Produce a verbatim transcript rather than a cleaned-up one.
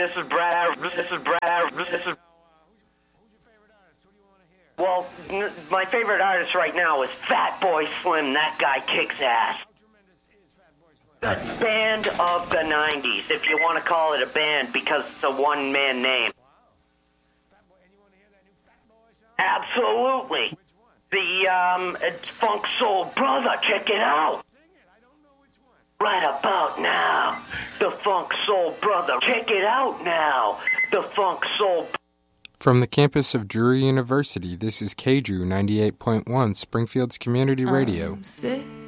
This is Brad. This is Brad. This is. Well, n- my favorite artist right now is Fatboy Slim. That guy kicks ass. The band of the nineties, if you want to call it a band, because it's a one-man name. Absolutely. The um, Funk Soul Brother. Check it out. Right about now, the Funk Soul Brother. Check it out now, the Funk Soul. From the campus of Drury University, this is K D R U ninety-eight point one, Springfield's Community Radio. I'm sick